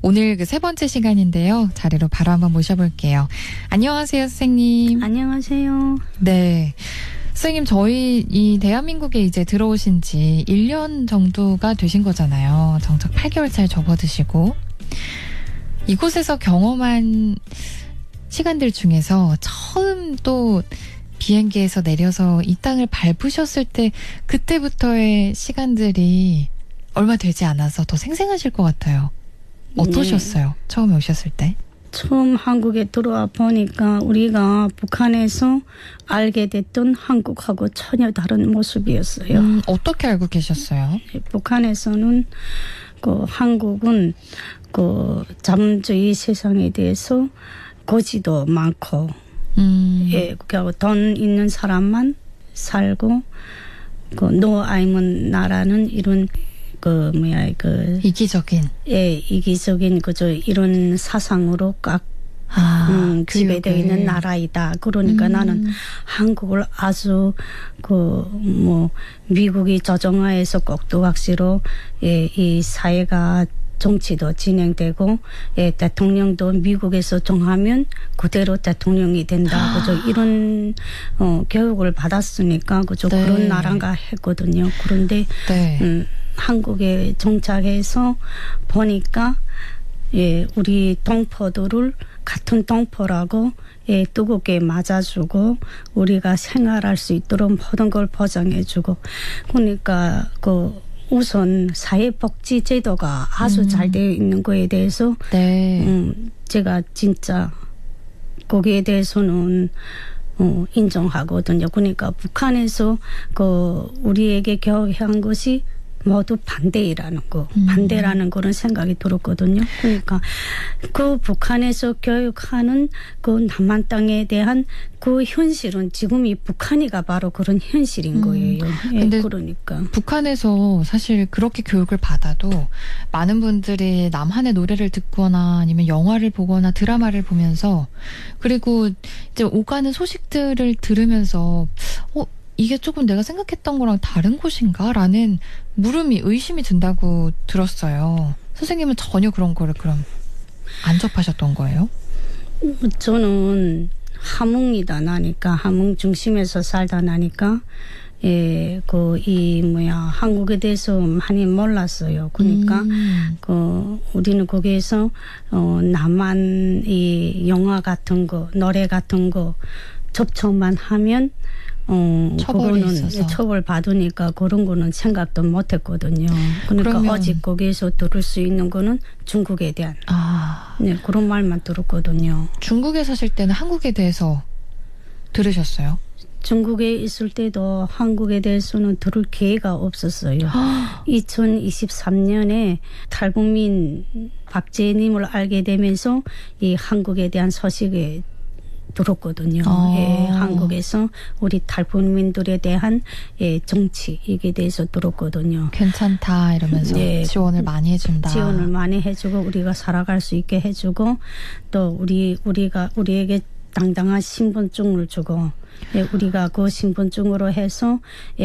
오늘 그 세 번째 시간인데요. 자리로 바로 한번 모셔볼게요. 안녕하세요, 선생님. 안녕하세요. 네. 선생님, 저희 이 대한민국에 이제 들어오신 지 1년 정도가 되신 거잖아요. 정착 8개월 차에 접어드시고. 이곳에서 경험한 시간들 중에서 처음 또 비행기에서 내려서 이 땅을 밟으셨을 때 그때부터의 시간들이 얼마 되지 않아서 더 생생하실 것 같아요. 어떠셨어요? 네. 처음에 오셨을 때? 처음 한국에 들어와 보니까 우리가 북한에서 알게 됐던 한국하고 전혀 다른 모습이었어요. 어떻게 알고 계셨어요? 북한에서는 한국은 자본주의 세상에 대해서 고지도 많고, 돈 있는 사람만 살고, 노아이문 나라는 이런 이기적인. 예, 이기적인 이런 사상으로 지배되어 있는 나라이다. 그러니까 나는 한국을 아주 미국이 조정하에서 꼭두각시로 이 사회가 정치도 진행되고 대통령도 미국에서 정하면 그대로 대통령이 된다. 이런 교육을 받았으니까 네. 그런 나라가 했거든요. 그런데 네. 한국에 정착해서 보니까 우리 동포들을 같은 동포라고 뜨겁게 맞아주고 우리가 생활할 수 있도록 모든 걸 보장해주고 그러니까 우선 사회복지 제도가 아주 잘 되어 있는 거에 대해서 네. 제가 진짜 거기에 대해서는 인정하거든요. 그러니까 북한에서 우리에게 교육한 것이 모두 반대라는 그런 생각이 들었거든요. 그러니까 북한에서 교육하는 남한 땅에 대한 현실은 지금이 북한이가 바로 그런 현실인 거예요. 근데 그러니까 북한에서 사실 그렇게 교육을 받아도 많은 분들이 남한의 노래를 듣거나 아니면 영화를 보거나 드라마를 보면서 그리고 이제 오가는 소식들을 들으면서 이게 조금 내가 생각했던 거랑 다른 곳인가? 라는 의심이 든다고 들었어요. 선생님은 전혀 그런 거를 그럼 안 접하셨던 거예요? 저는 함흥 중심에서 살다 나니까 한국에 대해서 많이 몰랐어요. 그러니까 우리는 거기에서 남한 이 영화 같은 거, 노래 같은 거 접촉만 하면 처벌 받으니까 그런 거는 생각도 못 했거든요. 그러니까 오직 거기에서 들을 수 있는 거는 중국에 대한 그런 말만 들었거든요. 중국에 사실 때는 한국에 대해서 들으셨어요? 중국에 있을 때도 한국에 대해서는 들을 기회가 없었어요. 2023년에 탈북민 박재님을 알게 되면서 이 한국에 대한 소식에 들었거든요. 한국에서 우리 탈북민들에 대한 정치 이게 대해서 들었거든요. 괜찮다 이러면서 네. 지원을 많이 해준다. 지원을 많이 해주고 우리가 살아갈 수 있게 해주고 또 우리에게 당당한 신분증을 주고 우리가 그 신분증으로 해서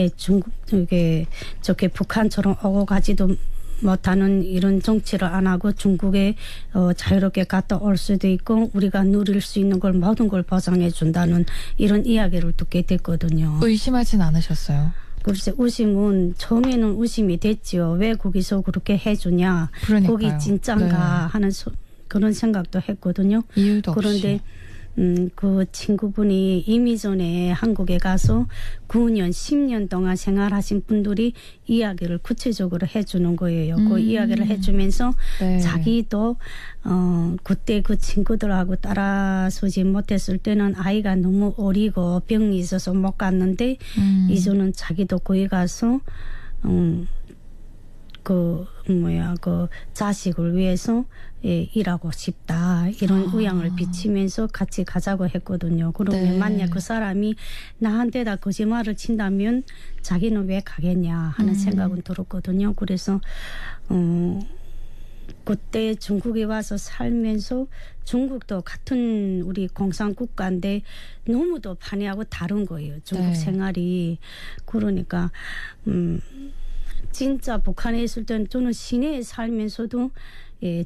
저게 북한처럼 오고 가지도 못하는 이런 정치를 안 하고 중국에 자유롭게 갔다 올 수도 있고 우리가 누릴 수 있는 걸 모든 걸 보장해 준다는 이런 이야기를 듣게 됐거든요. 의심하진 않으셨어요? 글쎄 처음에는 의심이 됐죠. 왜 거기서 그렇게 해주냐. 그러니까요. 거기 진짠가 네. 하는 그런 생각도 했거든요. 이유도 그런데 없이. 그 친구분이 이미 전에 한국에 가서 9년, 10년 동안 생활하신 분들이 이야기를 구체적으로 해주는 거예요. 그 이야기를 해주면서 네. 자기도 그때 그 친구들하고 따라서지 못했을 때는 아이가 너무 어리고 병이 있어서 못 갔는데 이제는 자기도 거기 가서 자식을 위해서 일하고 싶다. 이런 의향을 비치면서 같이 가자고 했거든요. 그러면 네. 만약 그 사람이 나한테다 거짓말을 친다면 자기는 왜 가겠냐 하는 생각은 들었거든요. 그래서 그때 중국에 와서 살면서 중국도 같은 우리 공산국가인데 너무도 반해하고 다른 거예요. 중국 네. 생활이. 그러니까 진짜 북한에 있을 때는 저는 시내에 살면서도